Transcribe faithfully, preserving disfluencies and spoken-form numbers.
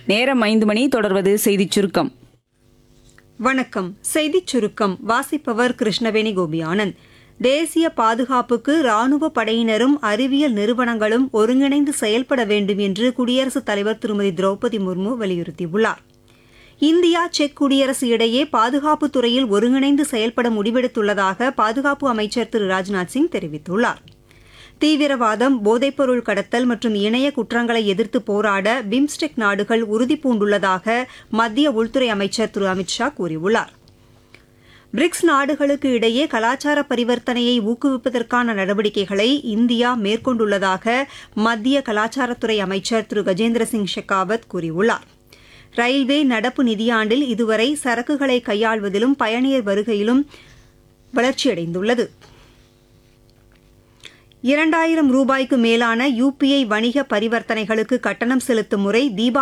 நேரம் ஐந்து மணி. தொடர்வது செய்திச் சுருக்கம். வணக்கம். செய்திச் சுருக்கம் வாசிப்பவர் கிருஷ்ணவேணி கோபியானந்த். தேசிய பாதுகாப்புக்கு ராணுவ படையினரும் அறிவியல் நிறுவனங்களும் ஒருங்கிணைந்து செயல்பட வேண்டும் என்று குடியரசுத் தலைவர் திருமதி திரௌபதி முர்மு வலியுறுத்தியுள்ளார். இந்தியா செக் குடியரசு இடையே பாதுகாப்புத் துறையில் ஒருங்கிணைந்து செயல்பட முடிவெடுத்துள்ளதாக பாதுகாப்பு அமைச்சர் திரு ராஜ்நாத் சிங் தெரிவித்துள்ளார். தீவிரவாதம், போதைப்பொருள் கடத்தல் மற்றும் இணைய குற்றங்களை எதிர்த்து போராட பிம்ஸ்டெக் நாடுகள் உறுதிபூண்டுள்ளதாக மத்திய உள்துறை அமைச்சர் திரு அமித் ஷா கூறியுள்ளார். பிரிக்ஸ் நாடுகளுக்கு இடையே கலாச்சார பரிவர்த்தனையை ஊக்குவிப்பதற்கான நடவடிக்கைகளை இந்தியா மேற்கொண்டுள்ளதாக மத்திய கலாச்சாரத்துறை அமைச்சர் திரு கஜேந்திர சிங் ஷெகாவத் கூறியுள்ளார். ரயில்வே நடப்பு நிதியாண்டில் இதுவரை சரக்குகளை கையாள்வதிலும் பயணியர் வருகையிலும் வளர்ச்சியடைந்துள்ளது. இரண்டாயிரம் ரூபாய்க்கு மேலான யுபிஐ வணிக பரிவர்த்தனைகளுக்கு கட்டணம் செலுத்தும் முறை தீபாவளி